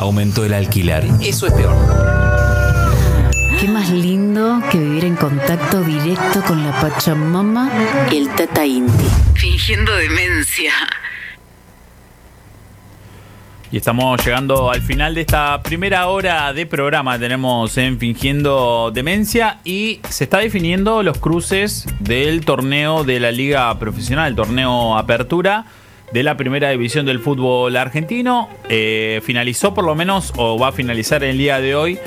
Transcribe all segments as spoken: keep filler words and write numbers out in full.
aumentó el alquiler. Eso es peor. Qué más lindo que vivir en contacto directo con la Pachamama y el Tata Inti. Fingiendo demencia. Y estamos llegando al final de esta primera hora de programa. Tenemos en Fingiendo Demencia y se está definiendo los cruces del torneo de la Liga Profesional, el torneo Apertura de la Primera División del fútbol argentino. Eh, finalizó por lo menos, o va a finalizar el día de hoy,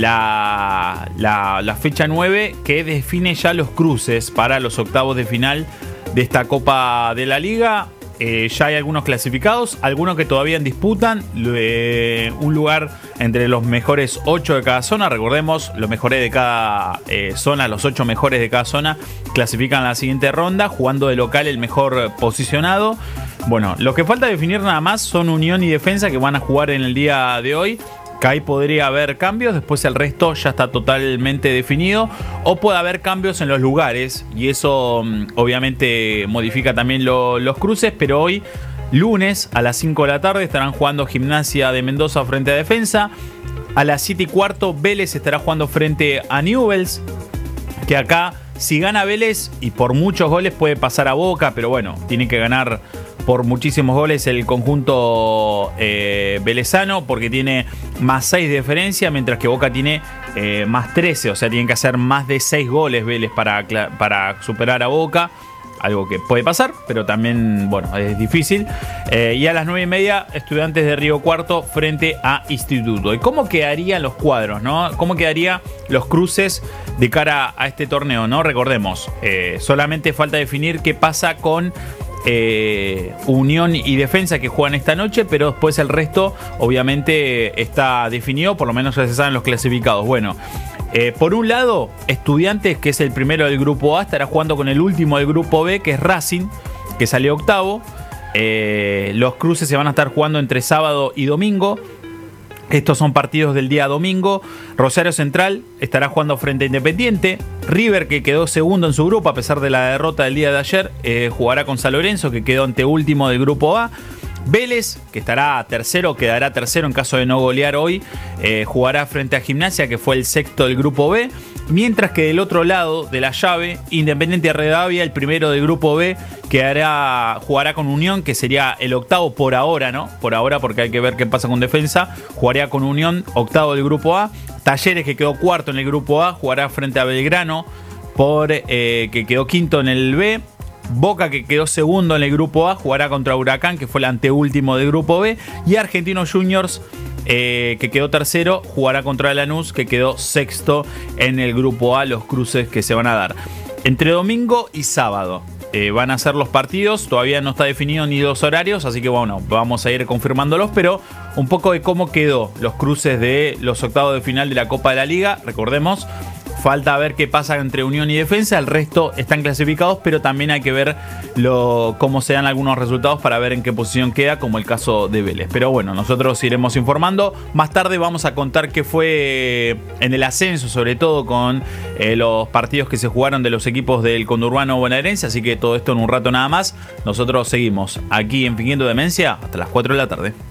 la, la, la fecha nueve que define ya los cruces para los octavos de final de esta Copa de la Liga. Eh, ya hay algunos clasificados, algunos que todavía disputan eh, un lugar entre los mejores ocho de cada zona. Recordemos, los mejores de cada eh, zona, los ocho mejores de cada zona clasifican a la siguiente ronda, jugando de local el mejor posicionado. Bueno, lo que falta definir nada más son Unión y Defensa, que van a jugar en el día de hoy. Que ahí podría haber cambios, después el resto ya está totalmente definido, o puede haber cambios en los lugares y eso obviamente modifica también lo, los cruces. Pero hoy, lunes a las cinco de la tarde, estarán jugando Gimnasia de Mendoza frente a Defensa. A las siete y cuarto Vélez estará jugando frente a Newell's, que acá si gana Vélez y por muchos goles puede pasar a Boca, pero bueno, tiene que ganar por muchísimos goles el conjunto eh, velezano, porque tiene más seis de diferencia, mientras que Boca tiene eh, más trece, o sea, tienen que hacer más de seis goles Vélez para, para superar a Boca, algo que puede pasar, pero también, bueno, es difícil. Eh, y a las nueve y media, Estudiantes de Río Cuarto frente a Instituto. ¿Y cómo quedarían los cuadros, no? ¿Cómo quedarían los cruces de cara a este torneo, no? Recordemos, eh, solamente falta definir qué pasa con Eh, Unión y Defensa, que juegan esta noche, pero después el resto obviamente está definido, por lo menos ya se saben los clasificados. Bueno, eh, por un lado, Estudiantes, que es el primero del grupo A, estará jugando con el último del grupo B, que es Racing, que salió octavo. Eh, los cruces se van a estar jugando entre sábado y domingo. Estos son partidos del día domingo. Rosario Central estará jugando frente a Independiente. River, que quedó segundo en su grupo a pesar de la derrota del día de ayer, eh, jugará con San Lorenzo, que quedó anteúltimo del grupo A. Vélez, que estará tercero, quedará tercero en caso de no golear hoy, eh, jugará frente a Gimnasia, que fue el sexto del grupo B. Mientras que del otro lado de la llave, Independiente Rivadavia, el primero del grupo B, que hará, jugará con Unión, que sería el octavo por ahora, ¿no? Por ahora, porque hay que ver qué pasa con Defensa. Jugaría con Unión, octavo del grupo A. Talleres, que quedó cuarto en el grupo A, jugará frente a Belgrano, por eh, que quedó quinto en el B. Boca, que quedó segundo en el grupo A, jugará contra Huracán, que fue el anteúltimo del grupo B. Y Argentinos Juniors, eh, que quedó tercero, jugará contra Lanús, que quedó sexto en el grupo A. Los cruces que se van a dar entre domingo y sábado eh, van a ser los partidos. Todavía no está definido ni los horarios, así que bueno, vamos a ir confirmándolos, pero un poco de cómo quedó los cruces de los octavos de final de la Copa de la Liga. Recordemos, falta ver qué pasa entre Unión y Defensa. El resto están clasificados, pero también hay que ver lo, cómo se dan algunos resultados para ver en qué posición queda, como el caso de Vélez. Pero bueno, nosotros iremos informando. Más tarde vamos a contar qué fue en el ascenso, sobre todo con eh, los partidos que se jugaron de los equipos del conurbano bonaerense. Así que todo esto en un rato nada más. Nosotros seguimos aquí en Fingiendo Demencia hasta las cuatro de la tarde.